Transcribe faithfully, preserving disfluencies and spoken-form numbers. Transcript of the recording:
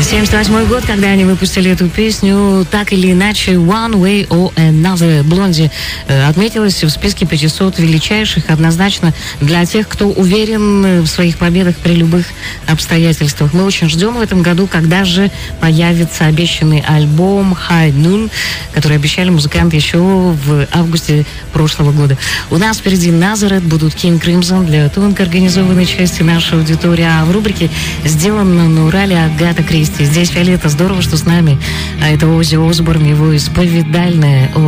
семьдесят восьмой год, когда они выпустили эту песню, так или иначе, One Way or Another. Блонди э, отметилась в списке пятисот величайших однозначно для тех, кто уверен в своих победах при любых обстоятельствах. Мы очень ждем в этом году, когда же появится обещанный альбом High Noon, который обещали музыканты еще в августе прошлого года. У нас впереди Nazareth, будут King Crimson для тонко организованной части нашей аудитории, а в рубрике «Сделано на Урале» Агата Кристи. Здесь Виолетта, здорово, что с нами. А это Оззи Осборн, его исповедальная